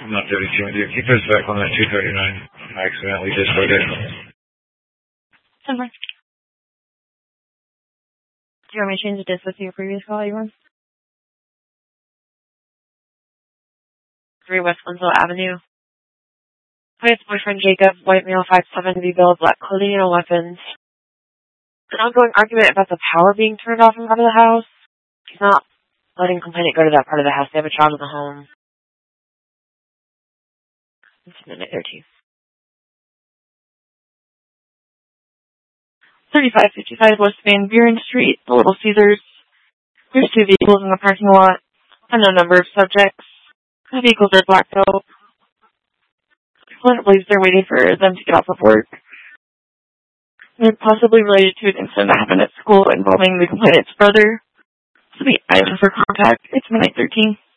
not 32. Keep us back on that 239. I accidentally discoed it. Somewhere. Do you want me to change the disc with your previous call, you want? 3 West Winslow Avenue. Hi, it's boyfriend Jacob, white male, 5'7", V-bill, black clothing and weapons. An ongoing argument about the power being turned off in front of the house. He's not letting complainant go to that part of the house. They have a child in the home. It's a minute or two. 3555 West Van Buren Street, the Little Caesars. There's 2 vehicles in the parking lot. Unknown number of subjects. The vehicles are blacked out. Complainant believes they're waiting for them to get off of work. They're possibly related to an incident that happened at school involving the complainant's brother. This will be item for contact. It's midnight 13.